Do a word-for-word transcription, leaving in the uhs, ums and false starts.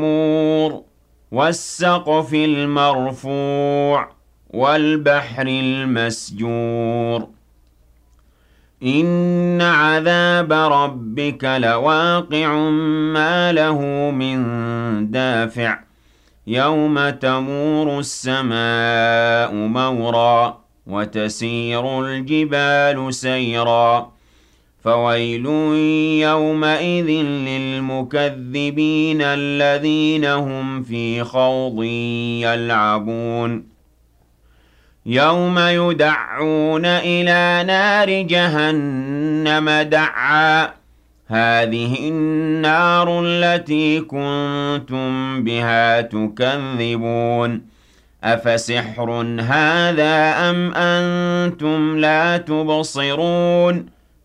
وَالسَّقْفِ الْمَرْفُوعِ وَالْبَحْرِ الْمَسْجُورِ إِنَّ عَذَابَ رَبِّكَ لَوَاقِعٌ مَا لَهُ مِن دَافِعٍ يَوْمَ تَمُورُ السَّمَاءُ مَوْرًا وَتَسِيرُ الْجِبَالُ سَيْرًا فَوَيْلٌ يَوْمَئِذٍ لِّلْمُكَذِّبِينَ الَّذِينَ هُمْ فِي خَوْضٍ يَلْعَبُونَ يَوْمَ يُدَعُّونَ إِلَىٰ نَارِ جَهَنَّمَ دَعًّا هَٰذِهِ النَّارُ الَّتِي كُنتُم بِهَا تُكَذِّبُونَ أَفَسِحْرٌ هَٰذَا أَمْ أَنتُمْ لَا تُبْصِرُونَ